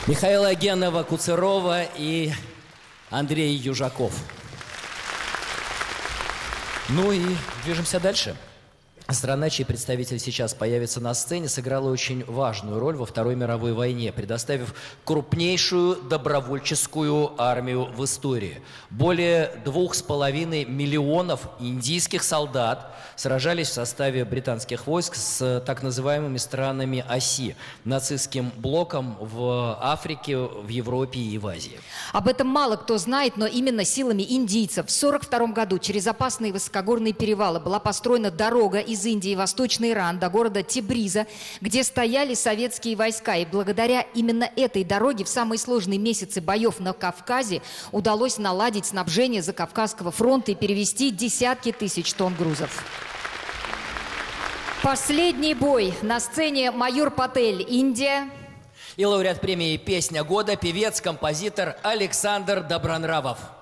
Михаила Генова-Куцерова и Андрей Южаков. Ну и движемся дальше. Страна, чей представитель сейчас появится на сцене, сыграла очень важную роль во Второй мировой войне, предоставив крупнейшую добровольческую армию в истории. Более 2,5 миллионов индийских солдат сражались в составе британских войск с так называемыми странами оси, нацистским блоком в Африке, в Европе и в Азии. Об этом мало кто знает, но именно силами индийцев в 1942 году через опасные высокогорные перевалы была построена дорога из Индии в Восточный Иран до города Тебриза, где стояли советские войска. И благодаря именно этой дороге в самые сложные месяцы боев на Кавказе удалось наладить снабжение Закавказского фронта и перевести десятки тысяч тонн грузов. Последний бой. На сцене Маюр Патель, Индия. И лауреат премии «Песня года» певец-композитор Александр Добронравов.